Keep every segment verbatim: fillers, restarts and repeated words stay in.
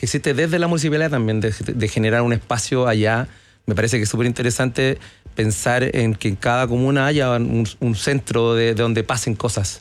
que existe desde la municipalidad también, de, de generar un espacio allá. Me parece que es súper interesante pensar en que en cada comuna haya un, un centro de, de donde pasen cosas.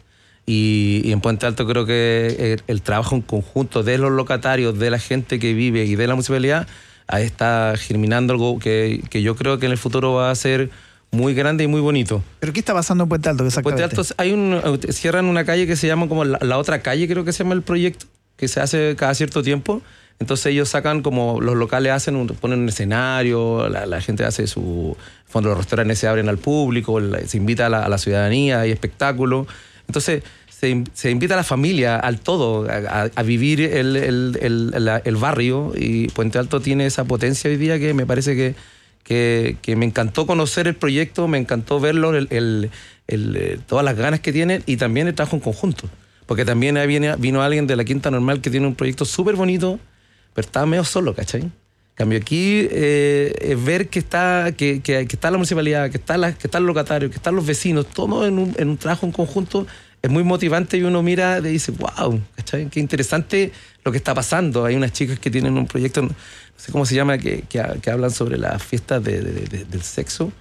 Y, y en Puente Alto creo que el, el trabajo en conjunto de los locatarios, de la gente que vive y de la municipalidad, ahí está germinando algo que, que yo creo que en el futuro va a ser muy grande y muy bonito. ¿Pero qué está pasando en Puente Alto exactamente? En Puente Alto hay un, cierran una calle que se llama como la, la otra calle, creo que se llama el proyecto, que se hace cada cierto tiempo. Entonces ellos sacan, como los locales hacen, un, ponen un escenario, la, la gente hace su... En fondo los restaurantes se abren al público, la, se invita a la, a la ciudadanía, hay espectáculos. Entonces se, se invita a la familia, al todo, a, a vivir el, el, el, el, el barrio, y Puente Alto tiene esa potencia hoy día que me parece que, que, que me encantó conocer el proyecto, me encantó verlo, el, el, el, todas las ganas que tiene, y también el trabajo en conjunto. Porque también viene, vino alguien de la Quinta Normal que tiene un proyecto súper bonito, pero estaba medio solo, ¿cachai? En cambio aquí, eh, es ver que está, que, que, que está la municipalidad, que está, la, que está el locatario, que están los vecinos, todo en un, en un trabajo en conjunto, es muy motivante, y uno mira y dice, wow, ¿cachai? Qué interesante lo que está pasando. Hay unas chicas que tienen un proyecto, no sé cómo se llama, que, que, que hablan sobre las fiestas de, de, de, del sexo,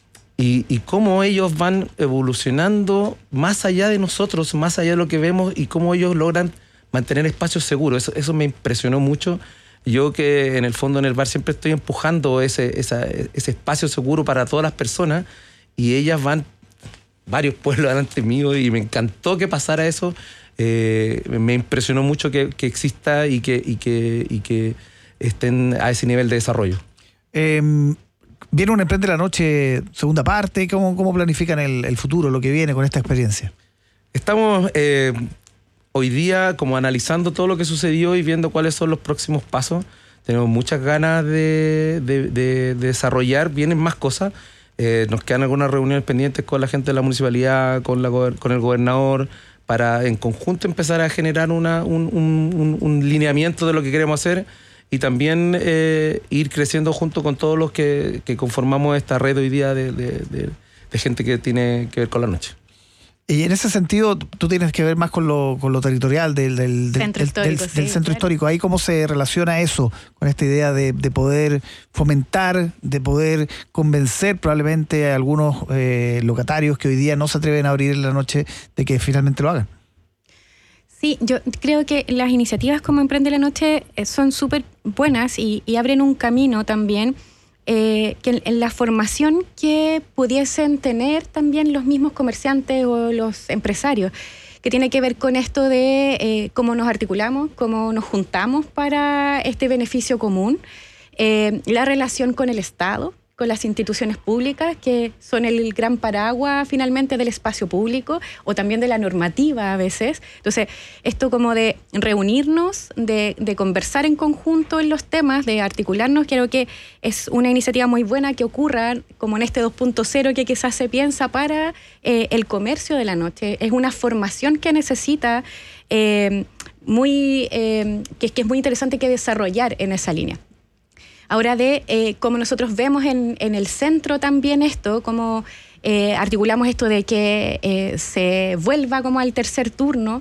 y, y cómo ellos van evolucionando más allá de nosotros, más allá de lo que vemos, y cómo ellos logran mantener espacios seguros. Eso, eso me impresionó mucho. Yo que en el fondo en el bar siempre estoy empujando ese, esa, ese espacio seguro para todas las personas, y ellas van varios pueblos delante mío, y me encantó que pasara eso. Eh, me impresionó mucho que, que exista y que, y, que, y que estén a ese nivel de desarrollo. Eh, viene un Emprende la Noche segunda parte. ¿Cómo, cómo planifican el, el futuro, lo que viene con esta experiencia? Estamos... Eh, hoy día como analizando todo lo que sucedió y viendo cuáles son los próximos pasos. Tenemos muchas ganas de, de, de, de desarrollar, vienen más cosas. Eh, nos quedan algunas reuniones pendientes con la gente de la municipalidad, con, la, con el gobernador, para en conjunto empezar a generar una, un, un, un lineamiento de lo que queremos hacer, y también eh, ir creciendo junto con todos los que, que conformamos esta red hoy día de, de, de, de gente que tiene que ver con la noche. Y en ese sentido, tú tienes que ver más con lo, con lo territorial del, del, del, centro, del, histórico, del, sí, del centro claro. histórico. Ahí cómo se relaciona eso con esta idea de, de poder fomentar, de poder convencer probablemente a algunos eh, locatarios que hoy día no se atreven a abrir en la noche, de que finalmente lo hagan. Sí, yo creo que las iniciativas como Emprende la Noche son súper buenas y, y abren un camino también. Eh, que en, en la formación que pudiesen tener también los mismos comerciantes o los empresarios, que tiene que ver con esto de eh, cómo nos articulamos, cómo nos juntamos para este beneficio común, eh, la relación con el Estado, con las instituciones públicas, que son el gran paraguas finalmente del espacio público, o también de la normativa a veces. Entonces, esto como de reunirnos, de, de conversar en conjunto en los temas, de articularnos, creo que es una iniciativa muy buena que ocurra, como en este dos punto cero que quizás se piensa para eh, el comercio de la noche. Es una formación que necesita, eh, muy, eh, que, que es muy interesante que desarrollar en esa línea. Ahora de eh, cómo nosotros vemos en, en el centro también esto, cómo eh, articulamos esto de que eh, se vuelva como al tercer turno.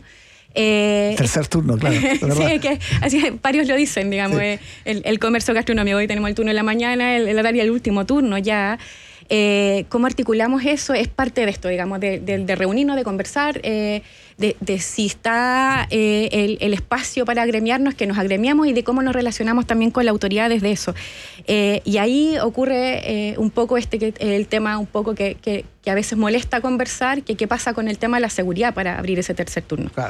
Eh, tercer turno, claro. Sí, que así varios lo dicen, digamos, sí. eh, el, el comercio gastronómico. Hoy tenemos el turno en la mañana, el, el horario del último turno ya. Eh, cómo articulamos eso es parte de esto, digamos, de, de, de reunirnos, de conversar, eh, de, de si está eh, el, el espacio para agremiarnos, que nos agremiamos, y de cómo nos relacionamos también con la autoridad desde eso. Eh, y ahí ocurre eh, un poco este que, el tema un poco que, que, que a veces molesta conversar, que qué pasa con el tema de la seguridad para abrir ese tercer turno. Claro.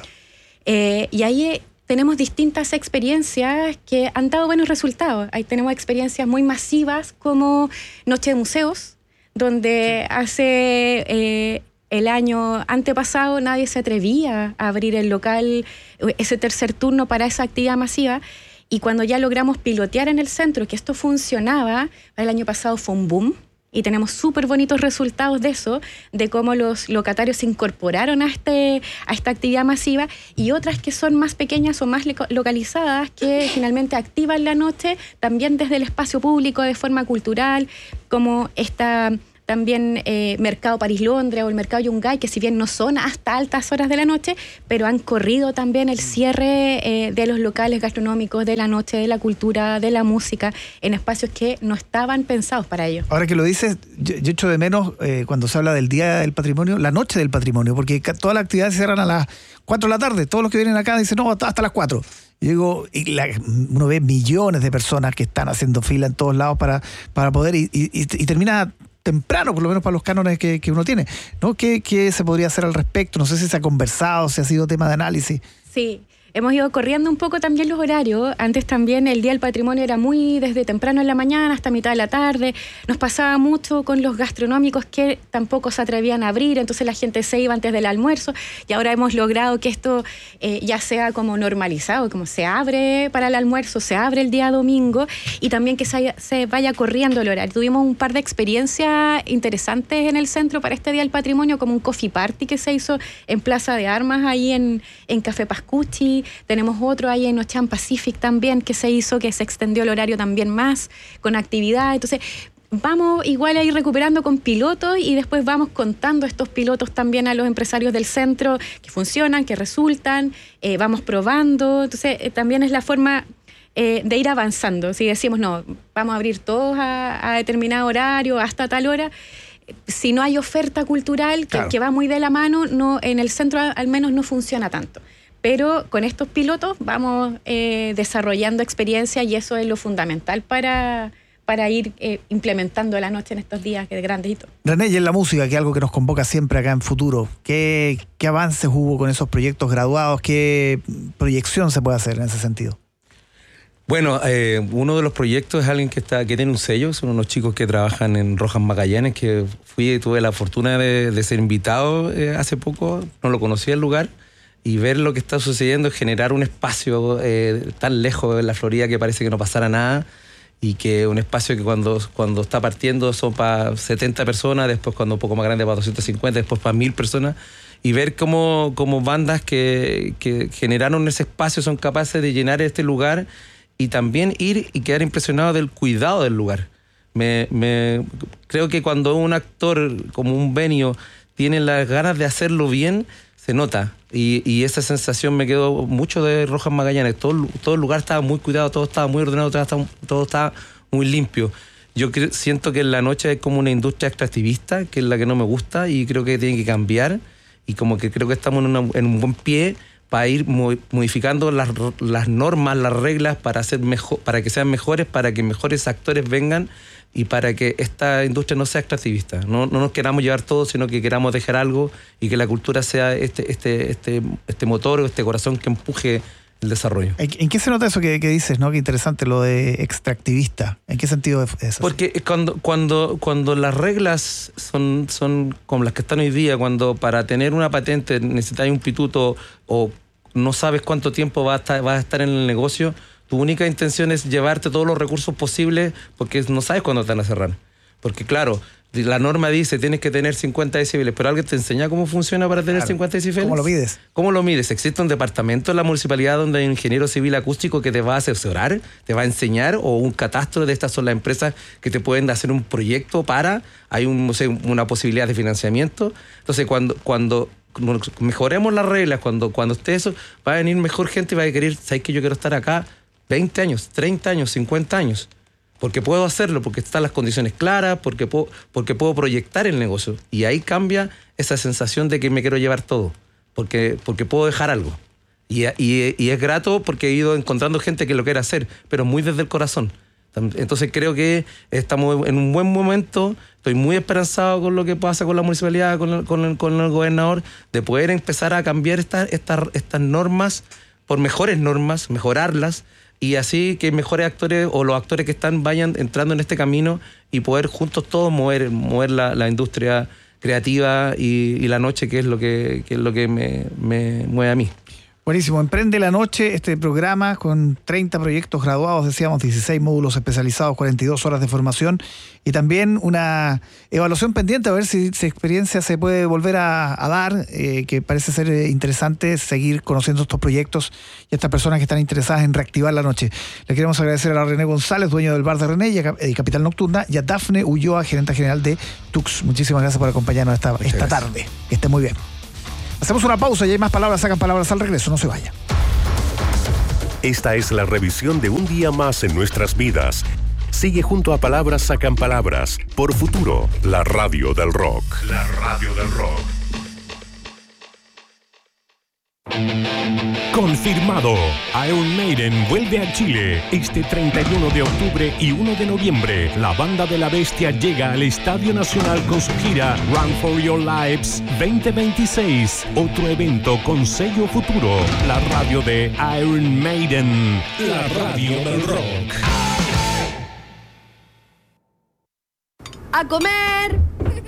Eh, y ahí tenemos distintas experiencias que han dado buenos resultados. Ahí tenemos experiencias muy masivas como Noche de Museos, donde sí. hace eh, el año antepasado nadie se atrevía a abrir el local, ese tercer turno para esa actividad masiva, y cuando ya logramos pilotear en el centro que esto funcionaba, el año pasado fue un boom, y tenemos súper bonitos resultados de eso, de cómo los locatarios se incorporaron a, este, a esta actividad masiva, y otras que son más pequeñas o más localizadas, que finalmente activan la noche también desde el espacio público de forma cultural, como esta también eh, Mercado París-Londres o el Mercado Yungay, que si bien no son hasta altas horas de la noche, pero han corrido también el cierre eh, de los locales gastronómicos, de la noche, de la cultura, de la música, en espacios que no estaban pensados para ello. Ahora que lo dices, yo, yo echo de menos eh, cuando se habla del Día del Patrimonio, la noche del patrimonio, porque todas las actividades se cierran a las cuatro de la tarde. Todos los que vienen acá dicen, no, hasta, hasta las cuatro. Y digo, y la, uno ve millones de personas que están haciendo fila en todos lados para, para poder, y, y, y termina temprano, por lo menos para los cánones que, que uno tiene, ¿no? ¿Qué, ¿Qué se podría hacer al respecto? No sé si se ha conversado, si ha sido tema de análisis. Sí. Hemos ido corriendo un poco también los horarios. Antes también el Día del Patrimonio era muy desde temprano en la mañana hasta mitad de la tarde. Nos pasaba mucho con los gastronómicos que tampoco se atrevían a abrir, entonces la gente se iba antes del almuerzo y ahora hemos logrado que esto eh, ya sea como normalizado, como se abre para el almuerzo, se abre el día domingo y también que se, haya, se vaya corriendo el horario. Tuvimos un par de experiencias interesantes en el centro para este Día del Patrimonio, como un coffee party que se hizo en Plaza de Armas, ahí en, en Café Pascucci. Tenemos otro ahí en Ocean Pacific también que se hizo, que se extendió el horario también más, con actividad. Entonces, vamos igual a ir recuperando con pilotos y después vamos contando estos pilotos también a los empresarios del centro que funcionan, que resultan, eh, vamos probando. Entonces, eh, también es la forma eh, de ir avanzando. Si decimos, no, vamos a abrir todos a, a determinado horario, hasta tal hora, si no hay oferta cultural que, claro. que va muy de la mano, no, en el centro al menos no funciona tanto. Pero con estos pilotos vamos eh, desarrollando experiencia y eso es lo fundamental para, para ir eh, implementando la noche en estos días que grandes hitos. René, y en la música, que es algo que nos convoca siempre acá en Futuro, ¿qué, qué avances hubo con esos proyectos graduados? ¿Qué proyección se puede hacer en ese sentido? Bueno, eh, uno de los proyectos es alguien que está que tiene un sello, son unos chicos que trabajan en Rojas Magallanes, que fui y tuve la fortuna de, de ser invitado eh, hace poco, no lo conocía el lugar, y ver lo que está sucediendo es generar un espacio eh, tan lejos en la Florida que parece que no pasara nada, y que un espacio que cuando, cuando está partiendo son para setenta personas, después cuando un poco más grande para doscientas cincuenta, después para mil personas, y ver cómo, cómo bandas que, que generaron ese espacio son capaces de llenar este lugar y también ir y quedar impresionado del cuidado del lugar. Me, me, creo que cuando un actor como un Benio tiene las ganas de hacerlo bien, se nota, y, y esa sensación me quedó mucho de Rojas Magallanes. Todo, todo el lugar estaba muy cuidado, todo estaba muy ordenado, todo estaba, todo estaba muy limpio. Yo creo, siento que en la noche hay como una industria extractivista, que es la que no me gusta, y creo que tiene que cambiar, y como que creo que estamos en, una, en un buen pie para ir modificando las, las normas, las reglas, para, hacer mejor, para que sean mejores, para que mejores actores vengan, y para que esta industria no sea extractivista. No, no nos queramos llevar todo, sino que queramos dejar algo, y que la cultura sea este, este, este, este motor o este corazón que empuje el desarrollo. ¿En qué se nota eso que, que dices, no? Qué interesante lo de extractivista. ¿En qué sentido es eso? Porque cuando, cuando, cuando las reglas son, son como las que están hoy día, cuando para tener una patente necesitas un pituto o no sabes cuánto tiempo va a estar, va a estar en el negocio, tu única intención es llevarte todos los recursos posibles porque no sabes cuándo te van a cerrar. Porque claro, la norma dice tienes que tener cincuenta decibeles, pero alguien te enseña cómo funciona para tener claro. cincuenta decibeles. ¿Cómo lo mides? ¿Cómo lo mides? Existe un departamento en la municipalidad donde hay un ingeniero civil acústico que te va a asesorar, te va a enseñar, o un catastro de estas son las empresas que te pueden hacer un proyecto para, hay un, no sé, una posibilidad de financiamiento. Entonces cuando, cuando mejoremos las reglas, cuando, cuando esté eso, va a venir mejor gente y va a querer, ¿sabes que yo quiero estar acá veinte años, treinta años, cincuenta años? Porque puedo hacerlo, porque están las condiciones claras, porque puedo, porque puedo proyectar el negocio. Y ahí cambia esa sensación de que me quiero llevar todo, porque, porque puedo dejar algo. Y, y, y es grato porque he ido encontrando gente que lo quiere hacer, pero muy desde el corazón. Entonces creo que estamos en un buen momento, estoy muy esperanzado con lo que pasa con la municipalidad, con el, con el, con el gobernador, de poder empezar a cambiar estas estas estas normas por mejores normas, mejorarlas, y así que mejores actores o los actores que están vayan entrando en este camino y poder juntos todos mover, mover la, la industria creativa y, y la noche, que es lo que, que, es lo que me, me mueve a mí. Buenísimo. Emprende la Noche, este programa con treinta proyectos graduados, decíamos, dieciséis módulos especializados, cuarenta y dos horas de formación y también una evaluación pendiente a ver si esa experiencia se puede volver a, a dar, eh, que parece ser interesante seguir conociendo estos proyectos y estas personas que están interesadas en reactivar la noche. Le queremos agradecer a René González, dueño del Bar de René y, a, y Capital Nocturna, y a Dafne Ulloa, gerente general de Tux. Muchísimas gracias por acompañarnos esta, esta tarde. Que esté muy bien. Hacemos una pausa y hay más palabras, sacan palabras al regreso, no se vaya. Esta es la revisión de un día más en nuestras vidas. Sigue junto a Palabras Sacan Palabras por Futuro, la radio del rock. La radio del rock. Confirmado, Iron Maiden vuelve a Chile este treinta y uno de octubre y uno de noviembre. La banda de la bestia llega al Estadio Nacional con su gira Run for Your Lives veinte veintiséis. Otro evento con sello Futuro, la radio de Iron Maiden, la radio del rock. ¡A comer!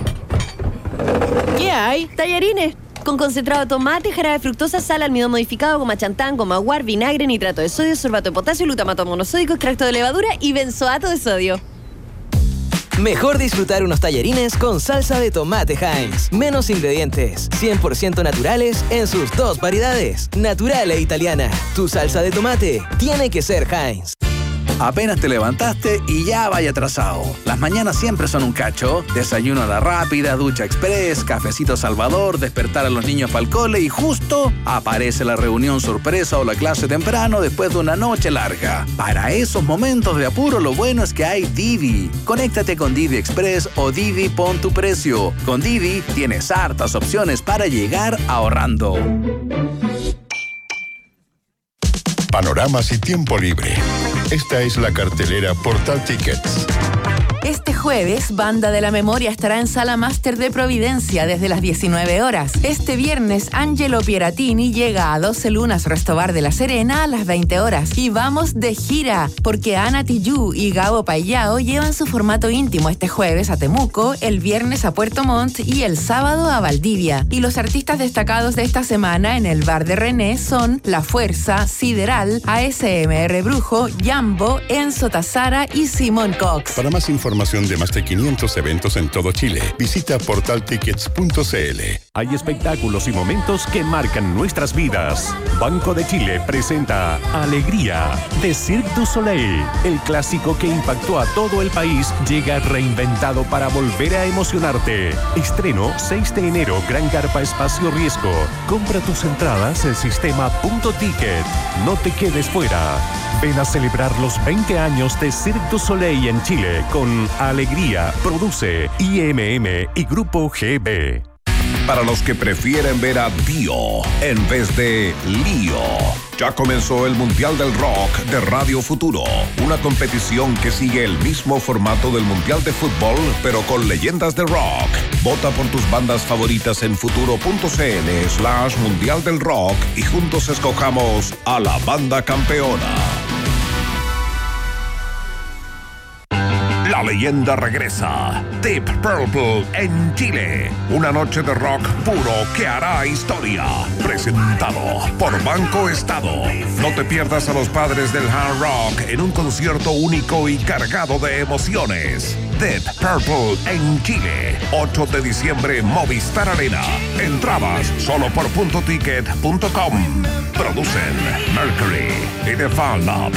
¿Qué hay? Tallarines. Con concentrado de tomate, jarabe de fructosa, sal, almidón modificado, goma chantán, goma guar, vinagre, nitrato de sodio, sorbato de potasio, glutamato monosódico, extracto de levadura y benzoato de sodio. Mejor disfrutar unos tallarines con salsa de tomate Heinz. Menos ingredientes, cien por ciento naturales en sus dos variedades, natural e italiana. Tu salsa de tomate tiene que ser Heinz. Apenas te levantaste y ya vaya atrasado. Las mañanas siempre son un cacho. Desayuno a la rápida, ducha express, cafecito Salvador, despertar a los niños para el cole y justo aparece la reunión sorpresa o la clase temprano después de una noche larga. Para esos momentos de apuro lo bueno es que hay Didi. Conéctate con Didi Express o Didi Pon tu Precio. Con Didi tienes hartas opciones para llegar ahorrando. Panoramas y tiempo libre. Esta es la cartelera Portal Tickets. Este jueves, Banda de la Memoria estará en Sala Máster de Providencia desde las diecinueve horas. Este viernes, Angelo Pieratini llega a doce Lunas Restobar de La Serena a las veinte horas. Y vamos de gira, porque Ana Tijoux y Gabo Payao llevan su formato íntimo este jueves a Temuco, el viernes a Puerto Montt y el sábado a Valdivia. Y los artistas destacados de esta semana en el Bar de René son La Fuerza, Sideral, A S M R Brujo, Jambo, Enzo Tazara y Simón Cox. Para más información de más de quinientos eventos en todo Chile, visita portal tickets punto c l. Hay espectáculos y momentos que marcan nuestras vidas. Banco de Chile presenta Alegría de Cirque du Soleil. El clásico que impactó a todo el país llega reinventado para volver a emocionarte. Estreno seis de enero, Gran Carpa Espacio Riesgo. Compra tus entradas en sistema punto ticket. No te quedes fuera. Ven a celebrar los veinte años de Cirque du Soleil en Chile con Alegría. Produce I M M y Grupo G B. Para los que prefieren ver a Dio en vez de Lío, ya comenzó el Mundial del Rock de Radio Futuro, una competición que sigue el mismo formato del Mundial de Fútbol, pero con leyendas de rock. Vota por tus bandas favoritas en futuro punto c l slash Mundial del Rock y juntos escojamos a la banda campeona. La leyenda regresa. Deep Purple en Chile. Una noche de rock puro que hará historia. Presentado por Banco Estado. No te pierdas a los padres del hard rock en un concierto único y cargado de emociones. Deep Purple en Chile. ocho de diciembre, Movistar Arena. Entradas solo por punto ticket punto com. Producen Mercury y The Fan Lab.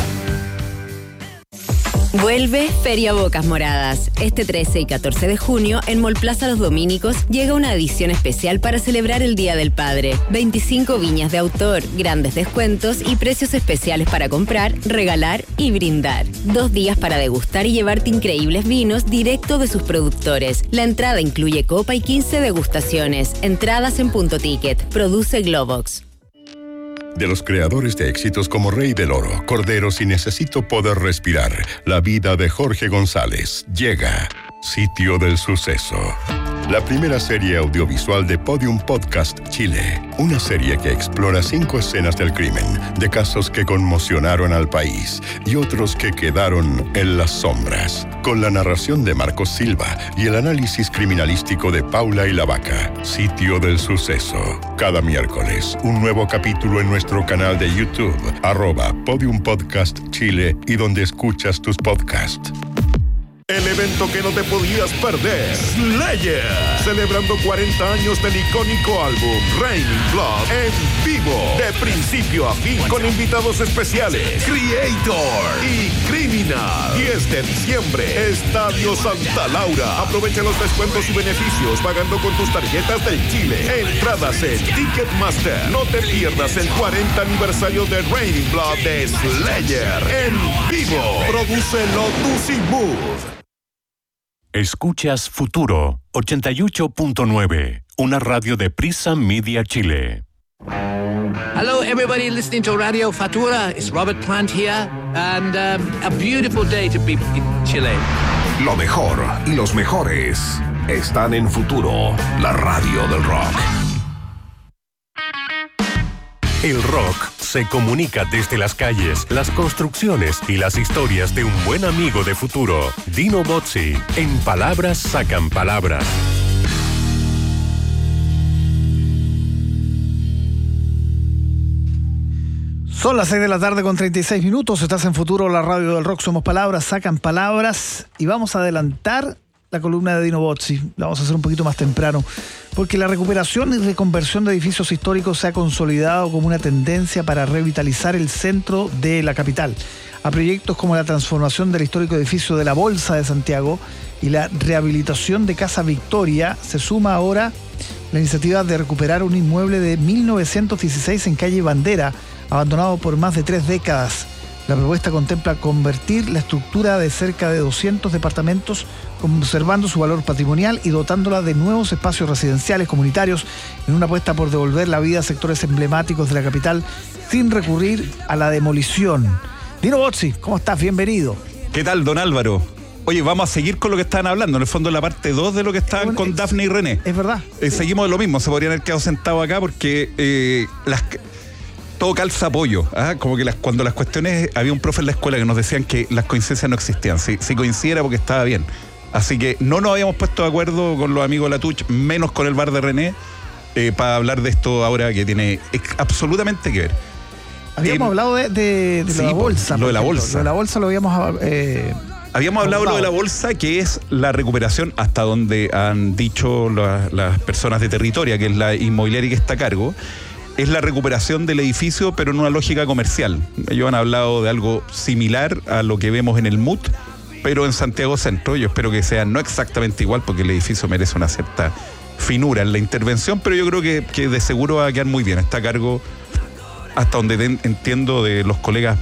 Vuelve Feria Bocas Moradas. Este trece y catorce de junio, en Mall Plaza Los Dominicos, llega una edición especial para celebrar el Día del Padre. veinticinco viñas de autor, grandes descuentos y precios especiales para comprar, regalar y brindar. Dos días para degustar y llevarte increíbles vinos directo de sus productores. La entrada incluye copa y quince degustaciones. Entradas en Punto Ticket. Produce Globox. De los creadores de éxitos como Rey del Oro, Corderos y Necesito Poder Respirar, la vida de Jorge González. Llega Sitio del Suceso. la primera serie audiovisual de Podium Podcast Chile. Una serie que explora cinco escenas del crimen, de casos que conmocionaron al país y otros que quedaron en las sombras. Con la narración de Marcos Silva y el análisis criminalístico de Paula y la Vaca. Sitio del Suceso. Cada miércoles, un nuevo capítulo en nuestro canal de YouTube, arroba Podium Podcast Chile y donde escuchas tus podcasts. El evento que no te podías perder, Slayer, celebrando cuarenta años del icónico álbum Raining Blood en vivo, de principio a fin, con invitados especiales, Creator y Criminal. diez de diciembre, Estadio Santa Laura. Aprovecha los descuentos y beneficios pagando con tus tarjetas del Chile. Entradas en Ticketmaster. No te pierdas el cuarenta aniversario de Raining Blood de Slayer en vivo. Produce Lotus y Move. Escuchas Futuro ochenta y ocho punto nueve, una radio de Prisa Media Chile. Hello, everybody listening to Radio Futura. It's Robert Plant here, and um, a beautiful day to be in Chile. Lo mejor y los mejores están en Futuro, la radio del rock. El rock se comunica desde las calles, las construcciones y las historias de un buen amigo de Futuro, Dino Bozzi. En Palabras sacan palabras. Son las seis de la tarde con treinta y seis minutos. Estás en Futuro, la radio del rock. Somos Palabras, sacan palabras. Y vamos a adelantar la columna de Dino Bozzi. La vamos a hacer un poquito más temprano. Porque la recuperación y reconversión de edificios históricos se ha consolidado como una tendencia para revitalizar el centro de la capital. A proyectos como la transformación del histórico edificio de la Bolsa de Santiago y la rehabilitación de Casa Victoria, se suma ahora la iniciativa de recuperar un inmueble de mil novecientos dieciséis en calle Bandera, abandonado por más de tres décadas. La propuesta contempla convertir la estructura de cerca de doscientos departamentos, conservando su valor patrimonial y dotándola de nuevos espacios residenciales comunitarios, en una apuesta por devolver la vida a sectores emblemáticos de la capital sin recurrir a la demolición. Dino Bozzi, ¿cómo estás? Bienvenido. ¿Qué tal, don Álvaro? Oye, vamos a seguir con lo que estaban hablando. En el fondo, la parte dos de lo que estaban bueno, con es, Dafne y René. Es verdad. Eh, seguimos de lo mismo. Se podrían haber quedado sentados acá porque eh, las... todo calza apoyo, ¿ah? Como que las, cuando las cuestiones, había un profe en la escuela que nos decían que las coincidencias no existían, si, si coincidiera porque estaba bien. Así que no nos habíamos puesto de acuerdo con los amigos de la Tuch, menos con el bar de René, eh, para hablar de esto ahora que tiene ex- absolutamente que ver. Habíamos eh, hablado de, de, de sí, la bolsa. Lo de la bolsa. Lo de la bolsa lo habíamos... Eh, Habíamos hablado de lo de la bolsa, que es la recuperación, hasta donde han dicho la, las personas de Territoria, que es la inmobiliaria que está a cargo. Es la recuperación del edificio, pero en una lógica comercial. Ellos han hablado de algo similar a lo que vemos en el M U T, pero en Santiago Centro. Yo espero que sea no exactamente igual, porque el edificio merece una cierta finura en la intervención, pero yo creo que, que de seguro va a quedar muy bien. Está a cargo, hasta donde ten, entiendo, de los colegas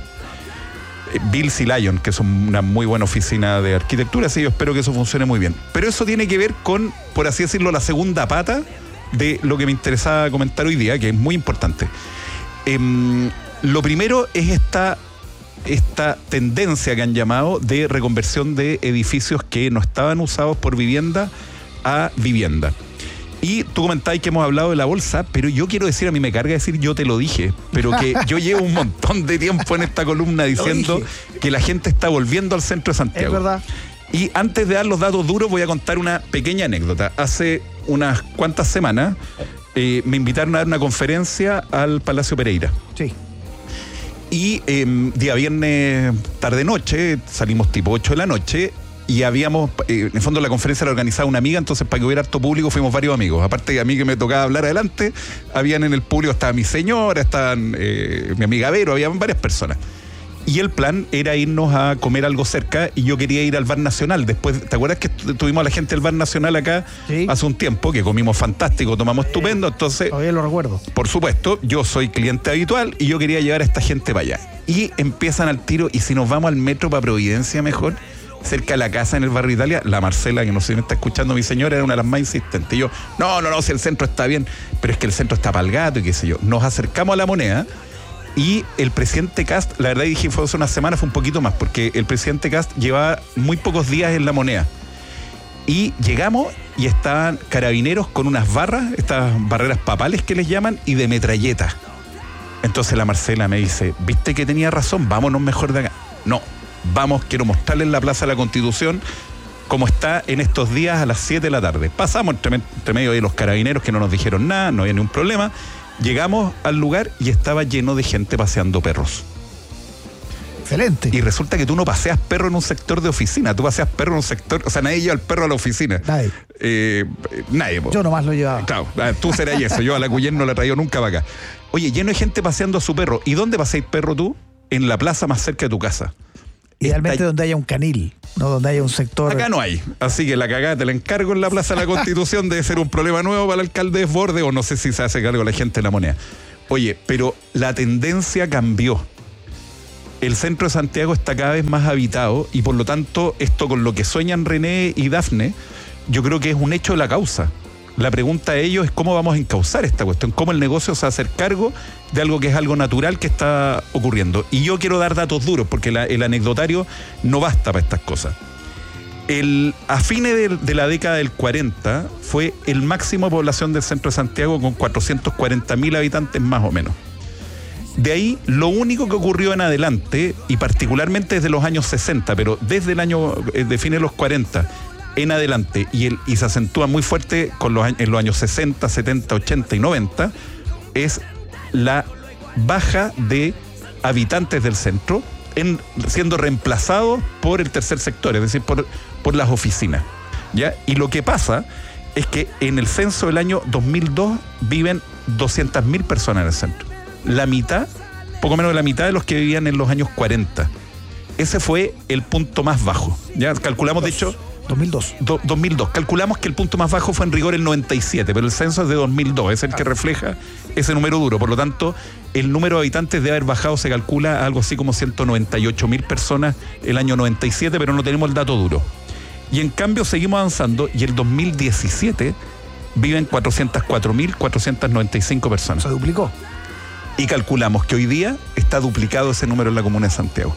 Bills y Lyon, que son una muy buena oficina de arquitectura, así yo espero que eso funcione muy bien. Pero eso tiene que ver con, por así decirlo, la segunda pata de lo que me interesaba comentar hoy día, que es muy importante. Eh, lo primero es esta, esta tendencia que han llamado de reconversión de edificios que no estaban usados por vivienda a vivienda. Y tú comentabas que hemos hablado de la bolsa, pero yo quiero decir, a mí me carga decir yo te lo dije, pero que yo llevo un montón de tiempo en esta columna diciendo que la gente está volviendo al centro de Santiago. Es verdad. Y antes de dar los datos duros, voy a contar una pequeña anécdota. Hace unas cuantas semanas eh, me invitaron a dar una conferencia al Palacio Pereira. Sí. Y eh, día viernes tarde-noche, salimos tipo ocho de la noche, y habíamos, eh, en el fondo la conferencia la organizaba una amiga, entonces para que hubiera harto público fuimos varios amigos. Aparte de a mí que me tocaba hablar adelante, habían en el público, estaba mi señora, estaban eh, mi amiga Vero, habían varias personas. Y el plan era irnos a comer algo cerca, y yo quería ir al Bar Nacional. Después, ¿te acuerdas que tuvimos a la gente del Bar Nacional acá sí. hace un tiempo? Que comimos fantástico, tomamos sí. estupendo, entonces... Todavía lo recuerdo. Por supuesto, yo soy cliente habitual y yo quería llevar a esta gente para allá. Y empiezan al tiro, y si nos vamos al metro para Providencia mejor, cerca de la casa en el barrio Italia, la Marcela, que no sé si me está escuchando, mi señora, era una de las más insistentes. Y yo, no, no, no, si el centro está bien, pero es que el centro está para el gato y qué sé yo. Nos acercamos a la Moneda. Y el presidente Kast, la verdad dije, fue hace una semana, fue un poquito más, porque el presidente Kast llevaba muy pocos días en la Moneda. Y llegamos y estaban carabineros con unas barras, estas barreras papales que les llaman, y de metralleta. Entonces la Marcela me dice, ¿viste que tenía razón? Vámonos mejor de acá. No, vamos, quiero mostrarles la Plaza de la Constitución como está en estos días a las siete de la tarde. Pasamos entre, entre medio de los carabineros que no nos dijeron nada, no había ningún problema. Llegamos al lugar y estaba lleno de gente paseando perros. Excelente. Y resulta que tú no paseas perro en un sector de oficina, tú paseas perro en un sector, o sea, nadie lleva el perro a la oficina. Nadie. Eh, nadie. Yo nomás lo llevaba. Claro, tú serás eso, yo a la Cuyén no la he traído nunca para acá. Oye, lleno de gente paseando a su perro. ¿Y dónde paseáis perro tú? En la plaza más cerca de tu casa. Idealmente Está... donde haya un canil, no donde haya un sector. Acá no hay, así que la cagada te la encargo en la Plaza de la Constitución. Debe ser un problema nuevo para el alcalde Desbordes, o no sé si se hace cargo la gente de La Moneda. Oye, pero la tendencia cambió. El centro de Santiago está cada vez más habitado y por lo tanto esto con lo que sueñan René y Dafne, yo creo que es un hecho de la causa. La pregunta de ellos es cómo vamos a encauzar esta cuestión, cómo el negocio se va a hacer cargo de algo que es algo natural que está ocurriendo. Y yo quiero dar datos duros porque la, el anecdotario no basta para estas cosas. El, a fines de, de la década del cuarenta fue el máximo de población del centro de Santiago con cuatrocientos cuarenta mil habitantes más o menos. De ahí, lo único que ocurrió en adelante, y particularmente desde los años sesenta, pero desde el año, de fines de los cuarenta en adelante, y, el, y se acentúa muy fuerte con los, en los años sesenta, setenta, ochenta y noventa, es la baja de habitantes del centro, en, siendo reemplazados por el tercer sector, es decir, por, por las oficinas. ¿Ya? Y lo que pasa es que en el censo del año dos mil dos viven doscientas mil personas en el centro. La mitad, poco menos de la mitad de los que vivían en los años cuarenta. Ese fue el punto más bajo. Ya calculamos, de hecho... dos mil dos. Do, dos mil dos. Calculamos que el punto más bajo fue en rigor el noventa y siete, pero el censo es de dos mil dos, es el que refleja ese número duro. Por lo tanto, el número de habitantes debe haber bajado, se calcula algo así como ciento noventa y ocho mil personas el año noventa y siete, pero no tenemos el dato duro. Y en cambio seguimos avanzando y el dos mil diecisiete viven cuatrocientos cuatro mil cuatrocientos noventa y cinco personas. Se duplicó. Y calculamos que hoy día está duplicado ese número en la comuna de Santiago.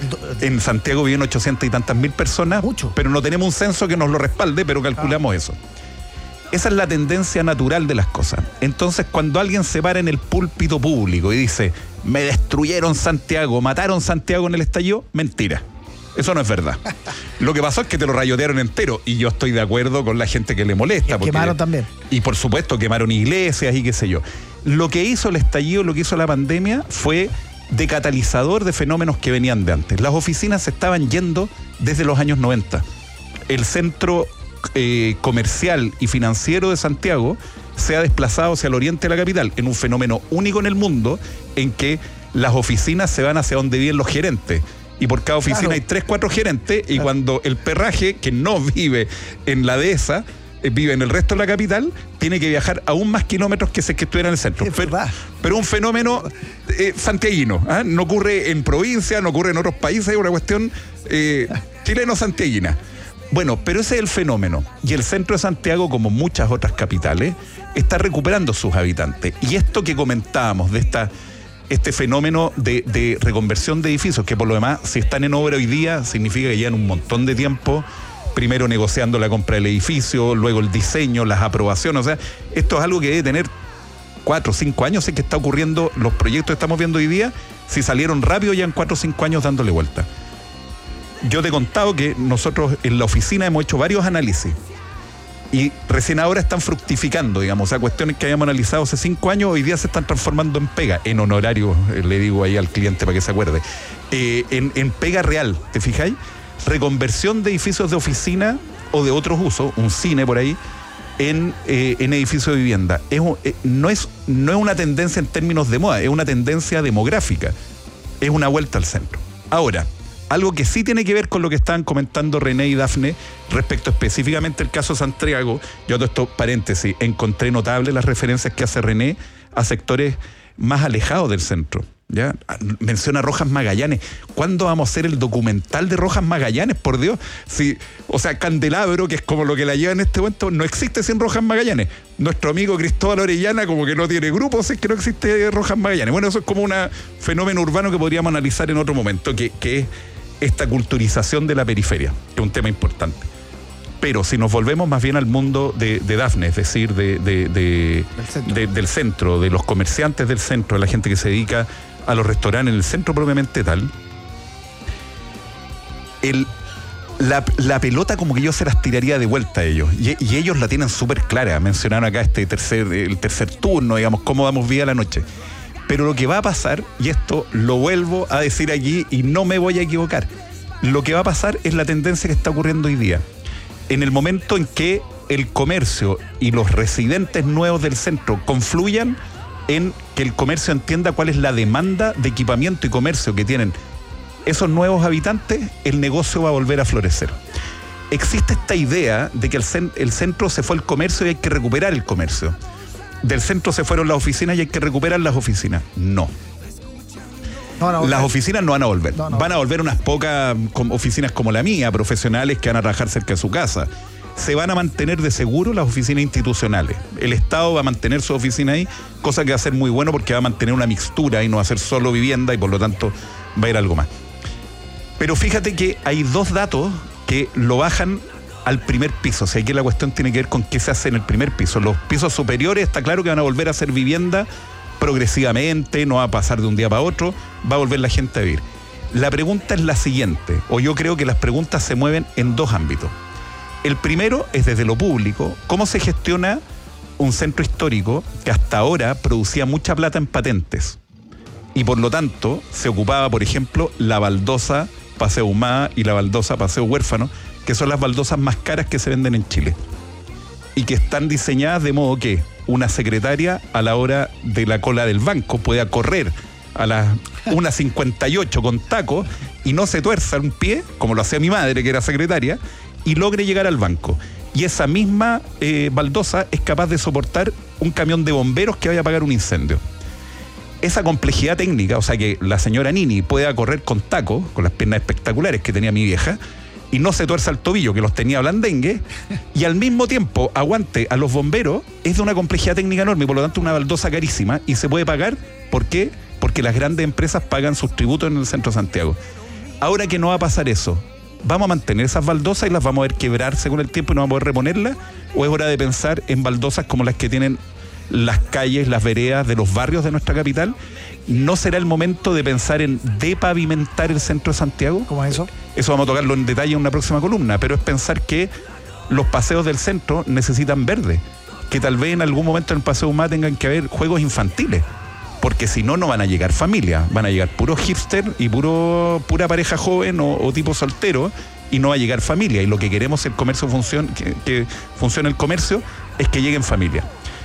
En Santiago viven ochocientas y tantas mil personas, mucho, pero no tenemos un censo que nos lo respalde, pero calculamos ah. eso. Esa es la tendencia natural de las cosas. Entonces, cuando alguien se para en el púlpito público y dice, me destruyeron Santiago, mataron Santiago en el estallido, mentira. Eso no es verdad. Lo que pasó es que te lo rayotearon entero, y yo estoy de acuerdo con la gente que le molesta. Y porque, quemaron también. Y por supuesto quemaron iglesias y qué sé yo. Lo que hizo el estallido, lo que hizo la pandemia fue de catalizador de fenómenos que venían de antes. Las oficinas se estaban yendo desde los años noventa. El centro eh, comercial y financiero de Santiago se ha desplazado hacia el oriente de la capital en un fenómeno único en el mundo en que las oficinas se van hacia donde viven los gerentes. Y por cada oficina claro. hay tres, cuatro gerentes, y claro. cuando el perraje, que no vive en la dehesa, vive en el resto de la capital, tiene que viajar aún más kilómetros que si que estuviera en el centro. Pero, pero un fenómeno eh, santiaguino, ¿eh? No ocurre en provincia, no ocurre en otros países, es una cuestión eh, chileno-santiaguina. Bueno, pero ese es el fenómeno. Y el centro de Santiago, como muchas otras capitales, está recuperando sus habitantes. Y esto que comentábamos de esta... este fenómeno de, de reconversión de edificios, que por lo demás, si están en obra hoy día, significa que llevan un montón de tiempo, primero negociando la compra del edificio, luego el diseño, las aprobaciones. O sea, esto es algo que debe tener cuatro o cinco años, es que está ocurriendo, los proyectos que estamos viendo hoy día, si salieron rápido, ya en cuatro o cinco años dándole vuelta. Yo te he contado que nosotros en la oficina hemos hecho varios análisis, y recién ahora están fructificando, digamos, o sea, cuestiones que habíamos analizado hace cinco años, hoy día se están transformando en pega, en honorario, eh, le digo ahí al cliente para que se acuerde, eh, en, en pega real, ¿te fijáis? Reconversión de edificios de oficina o de otros usos, un cine por ahí, en, eh, en edificios de vivienda. Es, eh, no, es, no es una tendencia en términos de moda, es una tendencia demográfica, es una vuelta al centro. Ahora, algo que sí tiene que ver con lo que estaban comentando René y Dafne respecto específicamente al caso Santiago. Yo todo esto, paréntesis, encontré notables las referencias que hace René a sectores más alejados del centro. ¿Ya? Menciona Rojas Magallanes. ¿Cuándo vamos a hacer el documental de Rojas Magallanes? Por Dios. Si, o sea, Candelabro, que es como lo que la lleva en este momento, no existe sin Rojas Magallanes. Nuestro amigo Cristóbal Orellana como que no tiene grupo, es que no existe Rojas Magallanes. Bueno, eso es como un fenómeno urbano que podríamos analizar en otro momento, que, que es esta culturización de la periferia, que es un tema importante. Pero si nos volvemos más bien al mundo de, de Dafne, es decir, de, de, de, del, centro. De, del centro, de los comerciantes del centro, de la gente que se dedica a los restaurantes en el centro propiamente tal, el, la, la pelota como que yo se las tiraría de vuelta a ellos. Y, y ellos la tienen súper clara. Mencionaron acá este tercer, el tercer turno, digamos, cómo damos vida a la noche. Pero lo que va a pasar, y esto lo vuelvo a decir aquí y no me voy a equivocar, lo que va a pasar es la tendencia que está ocurriendo hoy día. En el momento en que el comercio y los residentes nuevos del centro confluyan en que el comercio entienda cuál es la demanda de equipamiento y comercio que tienen esos nuevos habitantes, el negocio va a volver a florecer. Existe esta idea de que el, cen- el centro se fue el comercio y hay que recuperar el comercio. Del centro se fueron las oficinas y hay que recuperar las oficinas. No. No, no, las oficinas no van a volver. No, no. Van a volver unas pocas oficinas como la mía, profesionales que van a trabajar cerca de su casa. Se van a mantener de seguro las oficinas institucionales. El Estado va a mantener su oficina ahí, cosa que va a ser muy bueno porque va a mantener una mixtura y no va a ser solo vivienda y por lo tanto va a ir algo más. Pero fíjate que hay dos datos que lo bajan al primer piso. O sea, aquí la cuestión tiene que ver con qué se hace en el primer piso. Los pisos superiores está claro que van a volver a ser vivienda progresivamente, no va a pasar de un día para otro, va a volver la gente a vivir. La pregunta es la siguiente, o yo creo que las preguntas se mueven en dos ámbitos. El primero es desde lo público, ¿cómo se gestiona un centro histórico que hasta ahora producía mucha plata en patentes? Y por lo tanto, se ocupaba, por ejemplo, la baldosa Paseo Humada y la baldosa Paseo Huérfano, que son las baldosas más caras que se venden en Chile. Y que están diseñadas de modo que una secretaria a la hora de la cola del banco pueda correr a las una cincuenta y ocho con taco y no se tuerza un pie, como lo hacía mi madre que era secretaria, y logre llegar al banco. Y esa misma eh, baldosa es capaz de soportar un camión de bomberos que vaya a apagar un incendio. Esa complejidad técnica, o sea que la señora Nini pueda correr con taco, con las piernas espectaculares que tenía mi vieja, y no se tuerza el tobillo, que los tenía blandengue, y al mismo tiempo aguante a los bomberos, es de una complejidad técnica enorme, y por lo tanto una baldosa carísima, y se puede pagar, ¿por qué? Porque las grandes empresas pagan sus tributos en el centro de Santiago. Ahora que no va a pasar eso, ¿vamos a mantener esas baldosas y las vamos a ver quebrarse con el tiempo y no vamos a poder reponerlas? ¿O es hora de pensar en baldosas como las que tienen las calles, las veredas de los barrios de nuestra capital? ¿No será el momento de pensar en depavimentar el centro de Santiago? ¿Cómo es eso? Eso vamos a tocarlo en detalle en una próxima columna, pero es pensar que los paseos del centro necesitan verde, que tal vez en algún momento en el Paseo Humada tengan que haber juegos infantiles, porque si no, no van a llegar familias, van a llegar puros hipster y puro, pura pareja joven o, o tipo soltero, y no va a llegar familia, y lo que queremos el comercio funcione, que, que funcione el comercio, es que lleguen familias.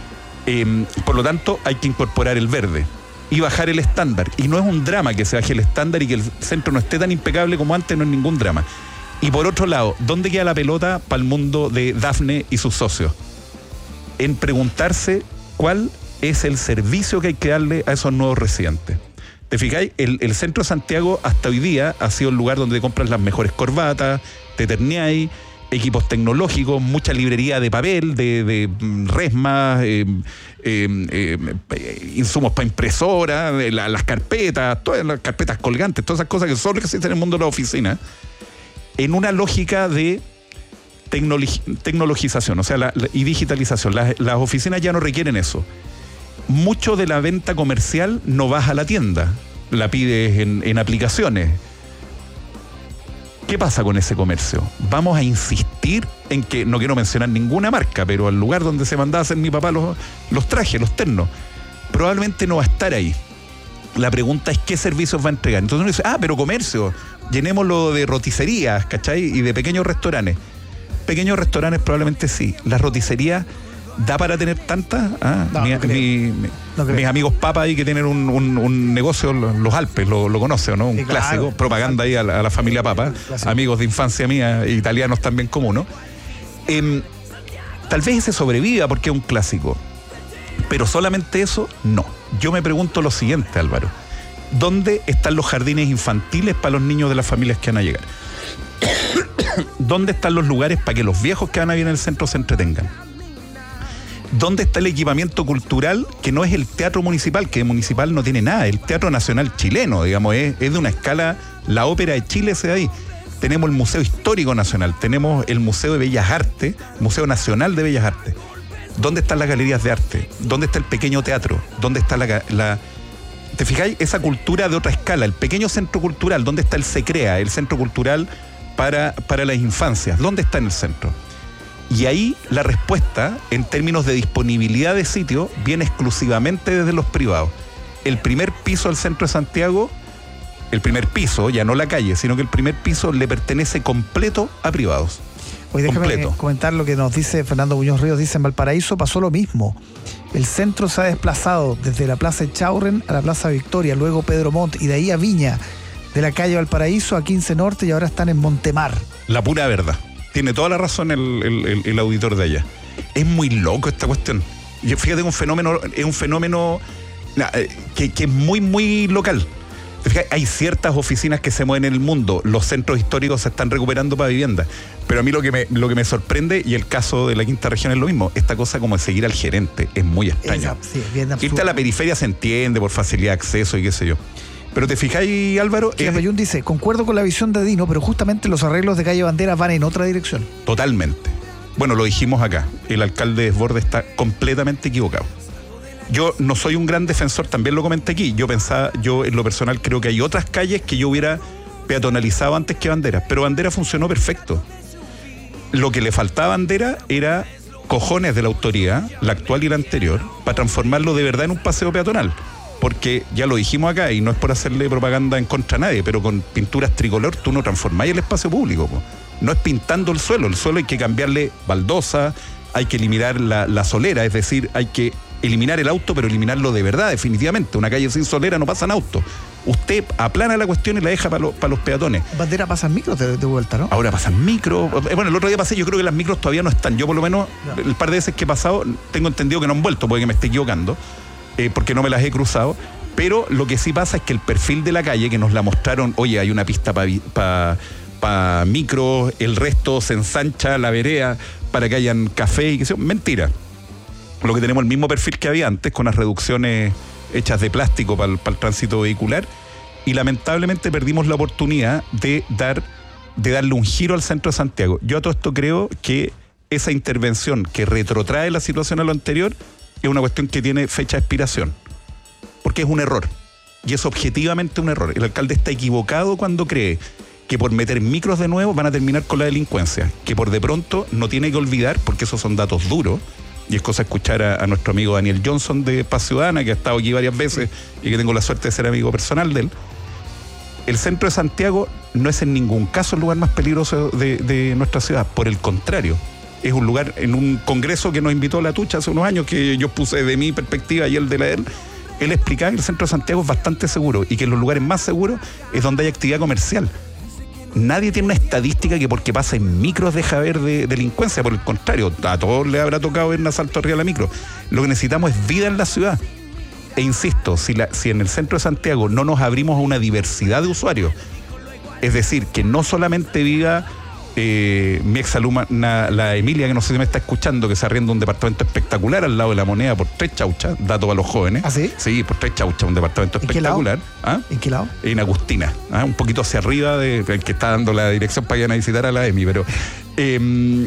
Eh, por lo tanto, hay que incorporar el verde y bajar el estándar. Y no es un drama que se baje el estándar y que el centro no esté tan impecable como antes, no es ningún drama. Y por otro lado, ¿dónde queda la pelota para el mundo de Dafne y sus socios? En preguntarse cuál es el servicio que hay que darle a esos nuevos residentes. ¿Te fijáis? El, el centro de Santiago hasta hoy día ha sido el lugar donde te compras las mejores corbatas, te terneáis, equipos tecnológicos, mucha librería de papel, de, de resmas, eh, eh, eh, insumos para impresora, la, las carpetas, todas las carpetas colgantes, todas esas cosas que solo existen en el mundo de la oficina, en una lógica de tecnologi- tecnologización, o sea, la, la, y digitalización. Las, las oficinas ya no requieren eso. Mucho de la venta comercial no vas a la tienda, la pides en, en aplicaciones. ¿Qué pasa con ese comercio? Vamos a insistir en que, no quiero mencionar ninguna marca, pero al lugar donde se mandaba a hacer mi papá los, los trajes, los ternos, probablemente no va a estar ahí. La pregunta es qué servicios va a entregar. Entonces uno dice, ah, pero comercio, llenémoslo de roticerías, ¿cachai? Y de pequeños restaurantes. Pequeños restaurantes probablemente sí. Las roticerías, ¿da para tener tantas? Ah, no, mi, no mi, mi, no mis amigos papas ahí que tienen un, un, un negocio, los Alpes, lo, lo conoce, ¿no? Un sí, clásico, claro, propaganda ahí a la, a la familia Papa, amigos de infancia mía, italianos también como uno. Eh, tal vez ese sobreviva porque es un clásico, pero solamente eso, no. Yo me pregunto lo siguiente, Álvaro. ¿Dónde están los jardines infantiles para los niños de las familias que van a llegar? ¿Dónde están los lugares para que los viejos que van a vivir en el centro se entretengan? ¿Dónde está el equipamiento cultural que no es el teatro municipal, que municipal no tiene nada? El Teatro Nacional Chileno, digamos, es, es de una escala, la Ópera de Chile se da ahí. tenemos el Museo Histórico Nacional, tenemos el Museo de Bellas Artes, Museo Nacional de Bellas Artes. ¿Dónde están las galerías de arte? ¿Dónde está el pequeño teatro? ¿Dónde está la... la ¿Te fijáis? Esa cultura de otra escala, el pequeño centro cultural, ¿dónde está el SECREA, el centro cultural para, para las infancias? ¿Dónde está en el centro? Y ahí la respuesta, en términos de disponibilidad de sitio, viene exclusivamente desde los privados. El primer piso del centro de Santiago, el primer piso, ya no la calle, sino que el primer piso le pertenece completo a privados. Hoy déjame completo. comentar lo que nos dice Fernando Muñoz Ríos. Dice: en Valparaíso pasó lo mismo. El centro se ha desplazado desde la Plaza Echaurren a la Plaza Victoria, luego Pedro Montt y de ahí a Viña, de la calle Valparaíso a quince Norte, y ahora están en Montemar. La pura verdad. Tiene toda la razón el, el, el, el auditor de allá. Es muy loco esta cuestión. Y fíjate, un fenómeno, es un fenómeno que, que es muy, muy local. Hay ciertas oficinas que se mueven en el mundo, los centros históricos se están recuperando para vivienda, pero a mí lo que me, lo que me sorprende, y el caso de la quinta región es lo mismo, esta cosa como de seguir al gerente es muy extraño. Sí, bien absurdo. Irte a la periferia se entiende por facilidad de acceso y qué sé yo, pero te fijáis, Álvaro, es... dice: concuerdo con la visión de Dino, pero justamente los arreglos de calle Bandera van en otra dirección. Totalmente. Bueno, lo dijimos acá, el alcalde Desbordes está completamente equivocado. Yo no soy un gran defensor, también lo comenté aquí. Yo pensaba, yo en lo personal creo que hay otras calles que yo hubiera peatonalizado antes que Bandera, pero Bandera funcionó perfecto. Lo que le faltaba a Bandera era cojones de la autoridad, la actual y la anterior, para transformarlo de verdad en un paseo peatonal. Porque ya lo dijimos acá, y no es por hacerle propaganda en contra a nadie, pero con pinturas tricolor tú no transformáis el espacio público, po. No es pintando el suelo, el suelo hay que cambiarle baldosa, hay que eliminar la, la solera, es decir, hay que eliminar el auto, pero eliminarlo de verdad, definitivamente. Una calle sin solera no pasan autos. Usted aplana la cuestión y la deja para, lo, para los peatones. Bandera pasan micros de, de vuelta, ¿no? Ahora pasan micros. Bueno, el otro día pasé, yo creo que las micros todavía no están. Yo por lo menos, no. el par de veces que he pasado, tengo entendido que no han vuelto, porque me estoy equivocando, eh, porque no me las he cruzado. Pero lo que sí pasa es que el perfil de la calle, que nos la mostraron, oye, hay una pista para pa, pa micros, el resto se ensancha la vereda para que hayan café y qué sé yo. Mentira. Lo que tenemos el mismo perfil que había antes, con las reducciones hechas de plástico para el, para el tránsito vehicular, y lamentablemente perdimos la oportunidad de dar de darle un giro al centro de Santiago. Yo a todo esto creo que esa intervención que retrotrae la situación a lo anterior es una cuestión que tiene fecha de expiración, porque es un error, y es objetivamente un error. El alcalde está equivocado cuando cree que por meter micros de nuevo van a terminar con la delincuencia, que por de pronto no tiene que olvidar, porque esos son datos duros. Y es cosa escuchar a, a nuestro amigo Daniel Johnson de Paz Ciudadana, que ha estado aquí varias veces y que tengo la suerte de ser amigo personal de él. El centro de Santiago no es en ningún caso el lugar más peligroso de, de nuestra ciudad. Por el contrario, es un lugar, en un congreso que nos invitó a la Tucha hace unos años, que yo puse de mi perspectiva y el de la de él, él explicaba que el centro de Santiago es bastante seguro y que en los lugares más seguros es donde hay actividad comercial. Nadie tiene una estadística que porque pasa en micros deja haber de delincuencia. Por el contrario, a todos les habrá tocado ver un asalto real a micro. Lo que necesitamos es vida en la ciudad. E insisto, si, la, si en el centro de Santiago no nos abrimos a una diversidad de usuarios, es decir, que no solamente viva eh, mi exalumna, la Emilia, que no sé si me está escuchando, que se arrienda un departamento espectacular al lado de la Moneda por tres chauchas, dato para los jóvenes. ¿Ah, sí? Sí, por tres chauchas, un departamento espectacular. ¿Ah? ¿En qué lado? En Agustina, ¿ah? Un poquito hacia arriba de el que está dando la dirección para ir a visitar a la Emi, pero eh,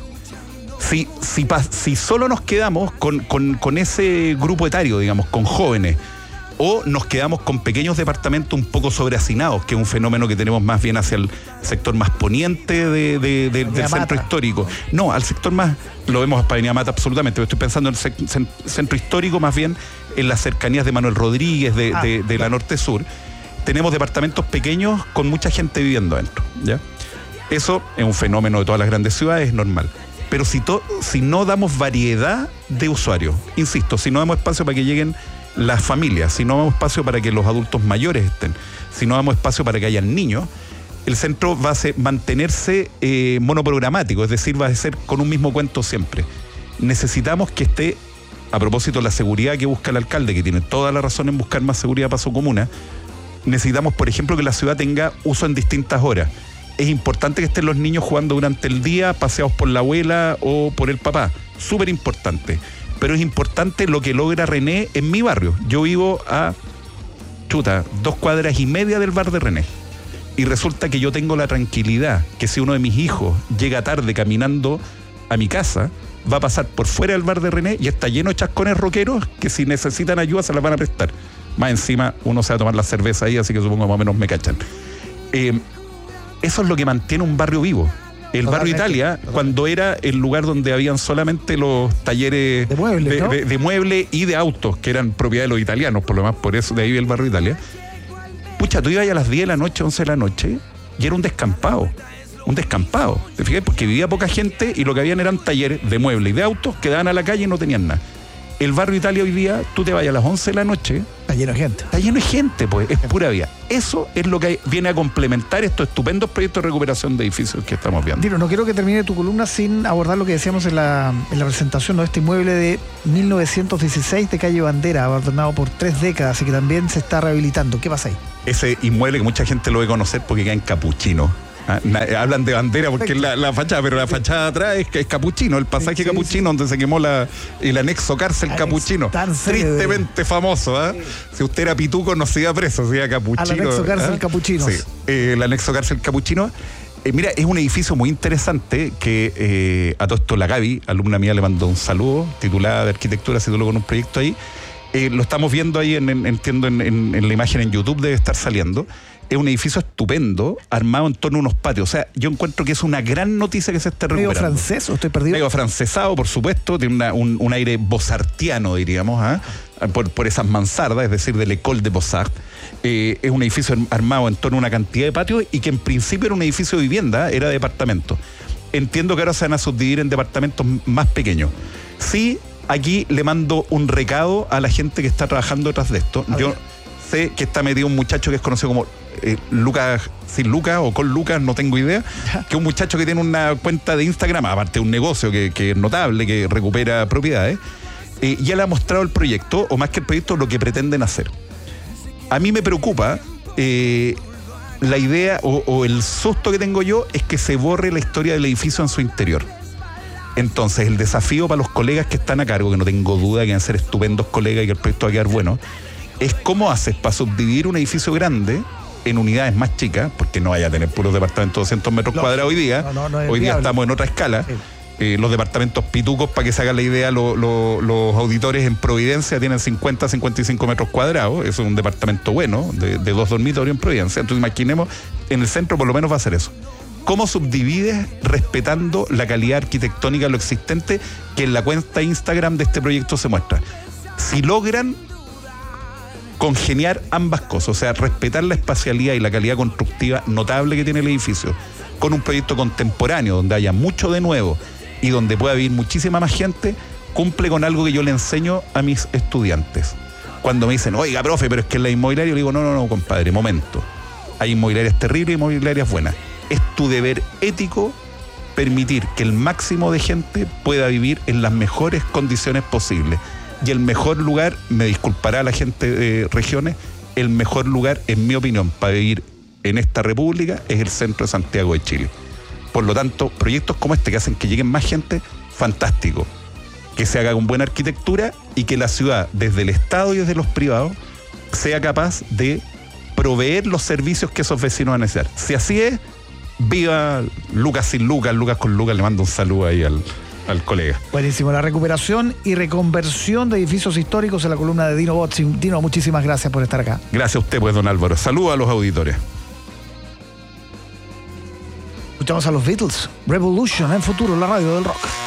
si, si, si solo nos quedamos con, con, con ese grupo etario, digamos, con jóvenes, o nos quedamos con pequeños departamentos un poco sobrehacinados, que es un fenómeno que tenemos más bien hacia el sector más poniente de, de, de, del centro histórico. No, al sector más, lo vemos para Avenida Mata absolutamente, pero estoy pensando en el centro histórico, más bien en las cercanías de Manuel Rodríguez, de, ah, de, de la norte-sur. Tenemos departamentos pequeños con mucha gente viviendo adentro, ¿ya? Eso es un fenómeno de todas las grandes ciudades, es normal. Pero si, to, si no damos variedad de usuarios, insisto, si no damos espacio para que lleguen las familias, si no damos espacio para que los adultos mayores estén, si no damos espacio para que hayan niños, el centro va a ser, mantenerse eh, monoprogramático, es decir, va a ser con un mismo cuento siempre. Necesitamos que esté, a propósito de la seguridad que busca el alcalde, que tiene toda la razón en buscar más seguridad para su comuna, necesitamos, por ejemplo, que la ciudad tenga uso en distintas horas. Es importante que estén los niños jugando durante el día, paseados por la abuela o por el papá, súper importante. Pero es importante lo que logra René en mi barrio. Yo vivo a, chuta, dos cuadras y media del bar de René. y resulta que yo tengo la tranquilidad que si uno de mis hijos llega tarde caminando a mi casa, va a pasar por fuera del bar de René y está lleno de chascones rockeros que si necesitan ayuda se las van a prestar. Más encima uno se va a tomar la cerveza ahí, así que supongo que más o menos me cachan. Eh, eso es lo que mantiene un barrio vivo. El Totalmente. barrio Italia, Totalmente. Cuando era el lugar donde habían solamente los talleres de muebles, de, ¿no? de, de mueble y de autos, que eran propiedad de los italianos, por lo más, por eso de ahí el barrio Italia. Pucha, tú ibas a las diez de la noche, once de la noche, y era un descampado. Un descampado, ¿te fijas? Porque vivía poca gente y lo que habían eran talleres de muebles y de autos que daban a la calle y no tenían nada. El barrio Italia hoy día, tú te vas a las once de la noche. Está lleno de gente. Está lleno de gente, pues, es pura vida. Eso es lo que viene a complementar estos estupendos proyectos de recuperación de edificios que estamos viendo. Dino, no quiero que termine tu columna sin abordar lo que decíamos en la, en la presentación, ¿no? Este inmueble de mil novecientos dieciséis de calle Bandera, abandonado por tres décadas y que también se está rehabilitando. ¿Qué pasa ahí? Ese inmueble que mucha gente lo debe conocer porque queda en Capuchino. Ah, na, hablan de Bandera porque es la, la fachada, pero la fachada atrás es, es Capuchino, el pasaje sí, sí, Capuchino, sí. Donde se quemó la, el anexo cárcel Anex, Capuchino. Tristemente de... famoso, ¿eh? Sí. Si usted era pituco, no se iba preso, se iba Capuchino. Al anexo cárcel ¿eh? Capuchino. Sí, eh, el anexo cárcel Capuchino. Eh, mira, es un edificio muy interesante que eh, a todo esto la Gaby, alumna mía, le mandó un saludo, titulada de arquitectura, se tituló con un proyecto ahí. Eh, lo estamos viendo ahí, en, en, entiendo, en, en, en la imagen en YouTube, debe estar saliendo. Es un edificio estupendo, armado en torno a unos patios. O sea, yo encuentro que es una gran noticia que se esté recuperando. ¿Medio francés o estoy perdido? Medio francesado, por supuesto. Tiene una, un, un aire bozartiano, diríamos, ¿eh? por, por esas mansardas, es decir, del École de Beaux-Arts. Eh, es un edificio armado en torno a una cantidad de patios y que en principio era un edificio de vivienda, era de departamento. Entiendo que ahora se van a subdividir en departamentos más pequeños. Sí, aquí le mando un recado a la gente que está trabajando detrás de esto. A yo ver. sé que está metido un muchacho que es conocido como eh, Lucas, sin Lucas o con Lucas, no tengo idea, que es un muchacho que tiene una cuenta de Instagram, aparte de un negocio que, que es notable, que recupera propiedades, eh, y él ha mostrado el proyecto, o más que el proyecto, lo que pretenden hacer. A mí me preocupa eh, la idea o, o el susto que tengo yo es que se borre la historia del edificio en su interior. Entonces, el desafío para los colegas que están a cargo, que no tengo duda que van a ser estupendos colegas y que el proyecto va a quedar bueno, es cómo haces para subdividir un edificio grande en unidades más chicas, porque no vaya a tener puros departamentos de doscientos metros no, cuadrados hoy día. No, no, no hoy día estamos en otra escala. Sí. Eh, los departamentos pitucos, para que se hagan la idea, lo, lo, los auditores en Providencia tienen cincuenta, cincuenta y cinco metros cuadrados. Eso es un departamento bueno, de, de dos dormitorios en Providencia. Entonces, imaginemos, en el centro por lo menos va a ser eso. ¿Cómo subdivides respetando la calidad arquitectónica de lo existente que en la cuenta Instagram de este proyecto se muestra? Si logran congeniar ambas cosas, o sea, respetar la espacialidad y la calidad constructiva notable que tiene el edificio, con un proyecto contemporáneo donde haya mucho de nuevo y donde pueda vivir muchísima más gente, cumple con algo que yo le enseño a mis estudiantes. Cuando me dicen, oiga, profe, pero es que en la inmobiliaria, yo le digo, no, no, no, compadre, momento. Hay inmobiliarias terribles y inmobiliarias buenas. Es tu deber ético permitir que el máximo de gente pueda vivir en las mejores condiciones posibles. Y el mejor lugar, me disculpará la gente de regiones, el mejor lugar, en mi opinión, para vivir en esta república es el centro de Santiago de Chile. Por lo tanto, proyectos como este que hacen que lleguen más gente, fantástico. Que se haga con buena arquitectura y que la ciudad, desde el Estado y desde los privados, sea capaz de proveer los servicios que esos vecinos van a necesitar. Si así es, viva Lucas sin Lucas, Lucas con Lucas, le mando un saludo ahí al... al colega. Buenísimo, la recuperación y reconversión de edificios históricos en la columna de Dino Botzin. Dino, muchísimas gracias por estar acá. Gracias a usted, pues, don Álvaro. Saludos a los auditores. Escuchamos a los Beatles, Revolution, en Futuro, la radio del rock.